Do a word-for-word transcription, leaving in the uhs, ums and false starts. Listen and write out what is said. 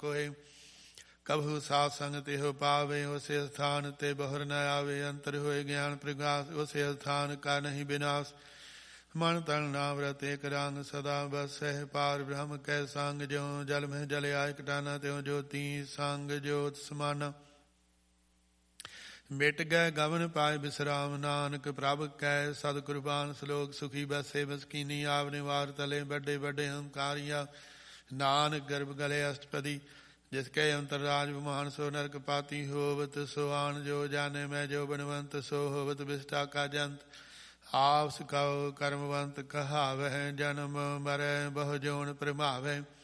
कोहे। कभु साथ संग तिहो पावे, उसे स्थान ते बहुर न आवे। अंतर होए ज्ञान प्रकाश, उसे स्थान का नहीं विनाश। मन तन नाव्रत एक रंग, सदा बसह पार ब्रह्म कै संग। ज्यों जल में जल आय कटाना, त्यों ज्योति संग ज्योत समाना। मिट गए गवन पाए विश्राम, नानक प्रभ कै सद कुर्बान। श्लोक सुखी बसे बसकीनी, आवने वार तले बड़े बड़े हंकारिया। नानक गर्भ गले अष्टपदी, जिसके अंतरराज विमान। सो नरक पाती होवत सो आन, जो जाने मैं जो बनवंत। सो होवत विष्टा का जंत, आपस कहो कर्मवंत। कहावह जन्म मरै बहु जोन प्रभावै।